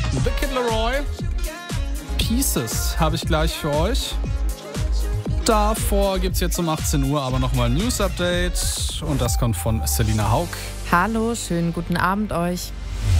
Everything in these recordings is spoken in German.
The Kid Laroi. Pieces habe ich gleich für euch. Davor gibt es jetzt um 18 Uhr aber nochmal ein News-Update. Und das kommt von Selina Haug. Hallo, schönen guten Abend euch.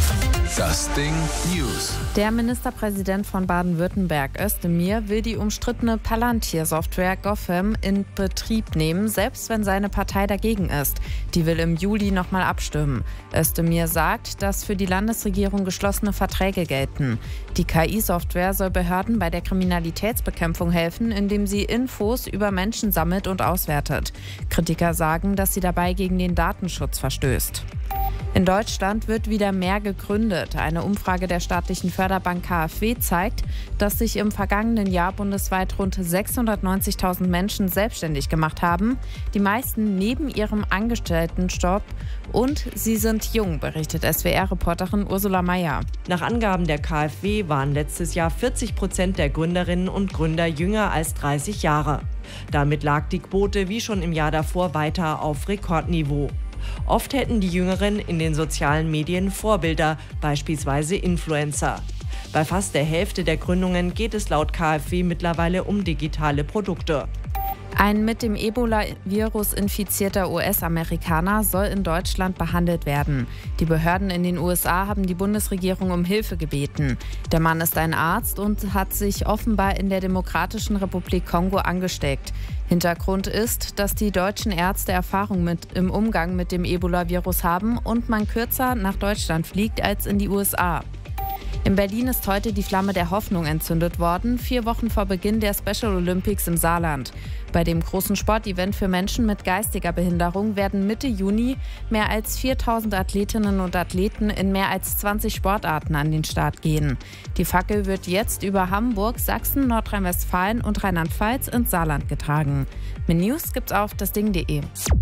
Das Ding News. Der Ministerpräsident von Baden-Württemberg, Özdemir, will die umstrittene Palantir-Software Gotham in Betrieb nehmen, selbst wenn seine Partei dagegen ist. Die will im Juli nochmal abstimmen. Özdemir sagt, dass für die Landesregierung geschlossene Verträge gelten. Die KI-Software soll Behörden bei der Kriminalitätsbekämpfung helfen, indem sie Infos über Menschen sammelt und auswertet. Kritiker sagen, dass sie dabei gegen den Datenschutz verstößt. In Deutschland wird wieder mehr gegründet. Eine Umfrage der staatlichen Förderbank KfW zeigt, dass sich im vergangenen Jahr bundesweit rund 690.000 Menschen selbstständig gemacht haben. Die meisten neben ihrem Angestelltenjob. Und sie sind jung, berichtet SWR-Reporterin Ursula Mayer. Nach Angaben der KfW waren letztes Jahr 40% der Gründerinnen und Gründer jünger als 30 Jahre. Damit lag die Quote wie schon im Jahr davor weiter auf Rekordniveau. Oft hätten die Jüngeren in den sozialen Medien Vorbilder, beispielsweise Influencer. Bei fast der Hälfte der Gründungen geht es laut KfW mittlerweile um digitale Produkte. Ein mit dem Ebola-Virus infizierter US-Amerikaner soll in Deutschland behandelt werden. Die Behörden in den USA haben die Bundesregierung um Hilfe gebeten. Der Mann ist ein Arzt und hat sich offenbar in der Demokratischen Republik Kongo angesteckt. Hintergrund ist, dass die deutschen Ärzte Erfahrung im Umgang mit dem Ebola-Virus haben und man kürzer nach Deutschland fliegt als in die USA. In Berlin ist heute die Flamme der Hoffnung entzündet worden, 4 Wochen vor Beginn der Special Olympics im Saarland. Bei dem großen Sportevent für Menschen mit geistiger Behinderung werden Mitte Juni mehr als 4.000 Athletinnen und Athleten in mehr als 20 Sportarten an den Start gehen. Die Fackel wird jetzt über Hamburg, Sachsen, Nordrhein-Westfalen und Rheinland-Pfalz ins Saarland getragen. Mehr News gibt's auf dasding.de.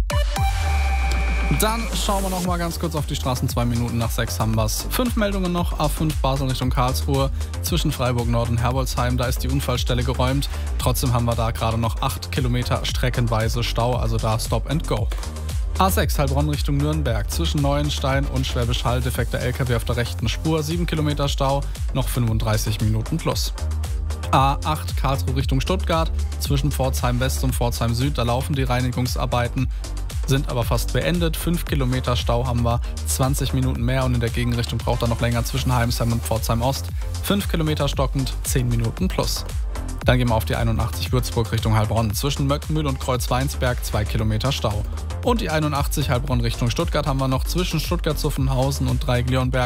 Dann schauen wir noch mal ganz kurz auf die Straßen. 2 Minuten nach 6 haben wir's. 5 Meldungen noch. A5 Basel Richtung Karlsruhe zwischen Freiburg Nord und Herbolzheim. Da ist die Unfallstelle geräumt. Trotzdem haben wir da gerade noch 8 Kilometer streckenweise Stau. Also da Stop and Go. A6 Heilbronn Richtung Nürnberg zwischen Neuenstein und Schwäbisch Hall. Defekter LKW auf der rechten Spur. 7 Kilometer Stau. Noch 35 Minuten plus. A8 Karlsruhe Richtung Stuttgart zwischen Pforzheim West und Pforzheim Süd. Da laufen die Reinigungsarbeiten, sind aber fast beendet. 5 Kilometer Stau haben wir, 20 Minuten mehr und in der Gegenrichtung braucht er noch länger zwischen Heimsheim und Pforzheim Ost. 5 Kilometer stockend, 10 Minuten plus. Dann gehen wir auf die 81 Würzburg Richtung Heilbronn. Zwischen Möckenmühl und Kreuzweinsberg 2 Kilometer Stau. Und die 81 Heilbronn Richtung Stuttgart haben wir noch zwischen Stuttgart-Zuffenhausen und Dreieck-Leonberg